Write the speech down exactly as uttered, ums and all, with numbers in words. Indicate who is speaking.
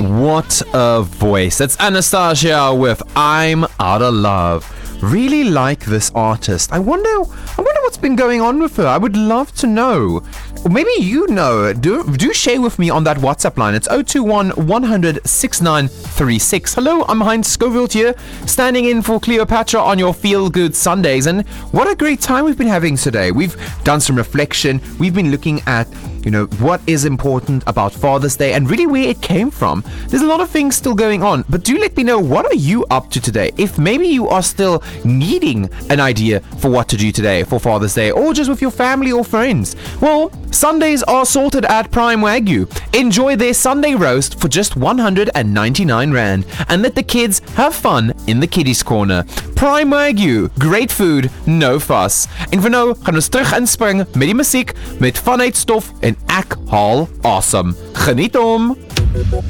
Speaker 1: What a voice. That's Anastasia with I'm Out of Love. Really like this artist. I wonder I wonder what's been going on with her. I would love to know. Or maybe you know. Do do share with me on that WhatsApp line. It's zero two one, one hundred, sixty-nine thirty-six. Hello, I'm Heinz Scoville here, standing in for Cleopatra on your Feel Good Sundays. And what a great time we've been having today. We've done some reflection. We've been looking at, you know, what is important about Father's Day and really where it came from. There's a lot of things still going on, but do let me know, what are you up to today? If maybe you are still needing an idea for what to do today for Father's Day, or just with your family or friends. Well, Sundays are sorted at Prime Wagyu. Enjoy their Sunday roast for just one hundred ninety-nine rand and let the kids have fun in the kiddies corner. Prime Wagyu, great food, no fuss. En vir nou gaan ons terug inspring met die musiek met Vanuit Stof en Ek Haal Awesome. Geniet hom!